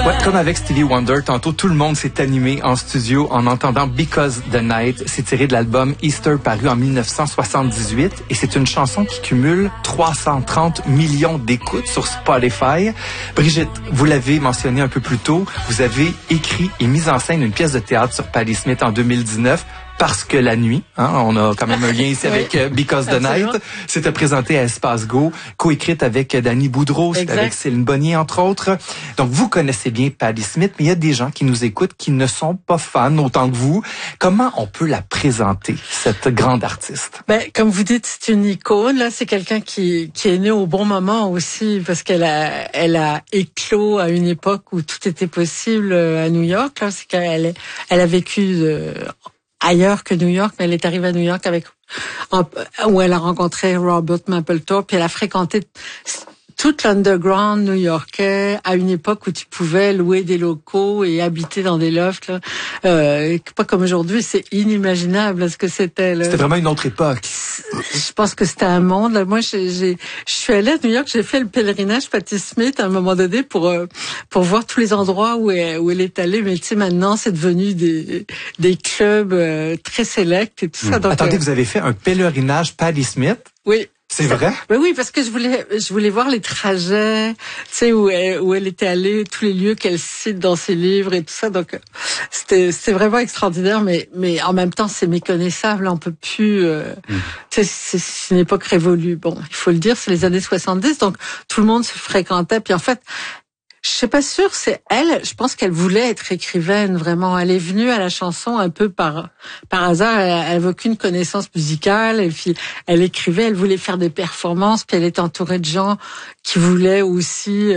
Ouais, comme avec Stevie Wonder, tantôt tout le monde s'est animé en studio en entendant Because the Night. C'est tiré de l'album Easter paru en 1978 et c'est une chanson qui cumule 330 millions d'écoutes sur Spotify. Brigitte, vous l'avez mentionné un peu plus tôt, vous avez écrit et mis en scène une pièce de théâtre sur Patti Smith en 2019. Parce que la nuit, on a quand même un lien ici avec Because the Night. C'était présenté à Espace Go, coécrite avec Danny Boudreau, avec Céline Bonnier, entre autres. Donc, vous connaissez bien Patti Smith, mais il y a des gens qui nous écoutent qui ne sont pas fans autant que vous. Comment on peut la présenter, cette grande artiste? Comme vous dites, c'est une icône. Là, c'est quelqu'un qui est né au bon moment aussi, parce qu'elle a éclos à une époque où tout était possible à New York. Là, c'est qu'elle a vécu ailleurs que New York, mais elle est arrivée à New York où elle a rencontré Robert Mapplethorpe, puis elle a fréquenté toute l'underground new-yorkais à une époque où tu pouvais louer des locaux et habiter dans des lofts. Là. Pas comme aujourd'hui, c'est inimaginable ce que c'était. Là. C'était vraiment une autre époque. Je pense que c'était un monde. Là. Moi, je suis allée à New York, j'ai fait le pèlerinage Patti Smith à un moment donné pour voir tous les endroits où elle est allée. Mais tu sais, maintenant, c'est devenu des clubs très sélects et tout ça. Donc, attendez, vous avez fait un pèlerinage Patti Smith? Oui. C'est vrai? Ben oui, parce que je voulais voir les trajets, tu sais, où elle était allée, tous les lieux qu'elle cite dans ses livres et tout ça. Donc, c'était vraiment extraordinaire, mais en même temps, c'est méconnaissable. On peut plus, tu sais, c'est une époque révolue. Bon, il faut le dire, c'est les années 70, donc tout le monde se fréquentait. Puis en fait, je suis pas sûre, c'est elle. Je pense qu'elle voulait être écrivaine, vraiment. Elle est venue à la chanson un peu par hasard. Elle avait aucune connaissance musicale. Et puis, elle écrivait, elle voulait faire des performances. Puis, elle était entourée de gens qui voulaient aussi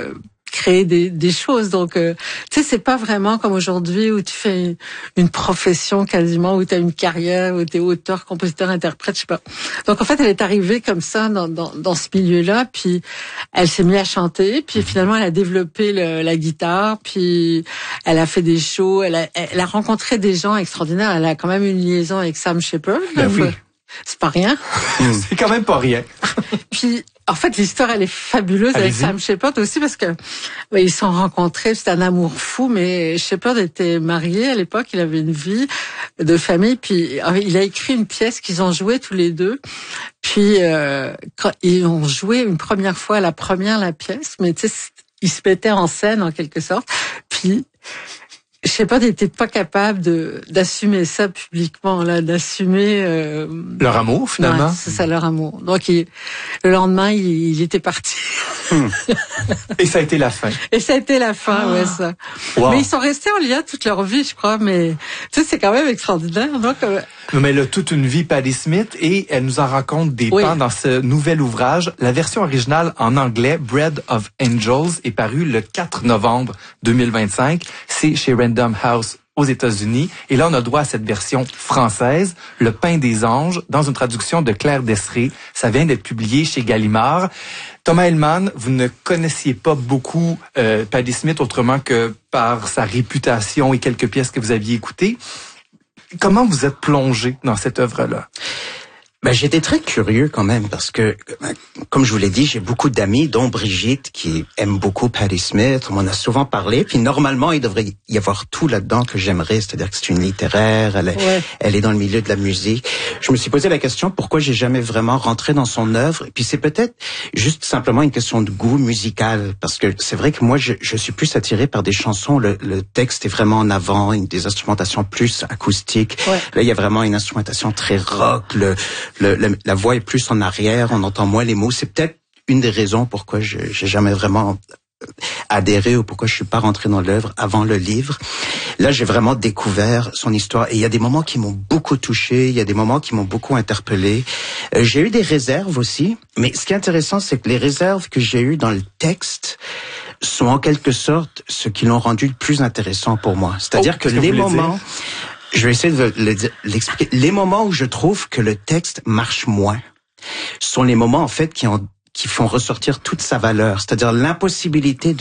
créer des choses. Donc, tu sais, c'est pas vraiment comme aujourd'hui où tu fais une profession quasiment, où tu as une carrière, où tu es auteur, compositeur, interprète, je sais pas. Donc, en fait, elle est arrivée comme ça dans ce milieu-là, puis elle s'est mise à chanter, puis finalement, elle a développé la guitare, puis elle a fait des shows, elle a rencontré des gens extraordinaires. Elle a quand même une liaison avec Sam Shepard. Ben oui. C'est pas rien. C'est quand même pas rien. Puis, en fait, l'histoire, elle est fabuleuse. Avec Sam Shepard aussi, parce que ils se sont rencontrés, c'était un amour fou, mais Shepard était marié à l'époque, il avait une vie de famille, puis il a écrit une pièce qu'ils ont jouée tous les deux. Puis, quand ils ont joué une première fois, la pièce, mais tu sais, ils se mettaient en scène, en quelque sorte. Puis, Shepard n'était pas capable d'assumer ça publiquement, là, d'assumer leur amour finalement. Ouais, c'est ça, leur amour. Donc le lendemain, il était parti. Et ça a été la fin. Et ça a été la fin, ouais, ça. Wow. Mais ils sont restés en lien toute leur vie, je crois. Mais tu sais, c'est quand même extraordinaire. Donc, mais elle a toute une vie, Patti Smith, et elle nous en raconte des pans dans ce nouvel ouvrage. La version originale en anglais, Bread of Angels, est parue le 4 novembre 2025. C'est chez Random House aux États-Unis. Et là, on a droit à cette version française, Le Pain des Anges, dans une traduction de Claire Dessré. Ça vient d'être publié chez Gallimard. Thomas Hellman, vous ne connaissiez pas beaucoup Patti Smith autrement que par sa réputation et quelques pièces que vous aviez écoutées. Comment vous êtes plongé dans cette œuvre-là? J'étais très curieux quand même parce que, comme je vous l'ai dit, j'ai beaucoup d'amis, dont Brigitte, qui aime beaucoup Patti Smith. On m'en a souvent parlé. Puis normalement, il devrait y avoir tout là-dedans que j'aimerais. C'est-à-dire que c'est une littéraire, elle est dans le milieu de la musique. Je me suis posé la question pourquoi j'ai jamais vraiment rentré dans son œuvre. Et puis c'est peut-être juste simplement une question de goût musical. Parce que c'est vrai que moi, je suis plus attiré par des chansons. Le texte est vraiment en avant, des instrumentations plus acoustiques. Ouais. Là, il y a vraiment une instrumentation très rock. La voix est plus en arrière, on entend moins les mots. C'est peut-être une des raisons pourquoi j'ai jamais vraiment adhéré ou pourquoi je suis pas rentré dans l'œuvre avant le livre. Là, j'ai vraiment découvert son histoire et il y a des moments qui m'ont beaucoup touché, il y a des moments qui m'ont beaucoup interpellé. J'ai eu des réserves aussi, mais ce qui est intéressant, c'est que les réserves que j'ai eues dans le texte sont en quelque sorte ce qui l'ont rendu le plus intéressant pour moi. C'est-à-dire que les moments... Je vais essayer de l'expliquer. Les moments où je trouve que le texte marche moins sont les moments, en fait, qui font ressortir toute sa valeur. C'est-à-dire l'impossibilité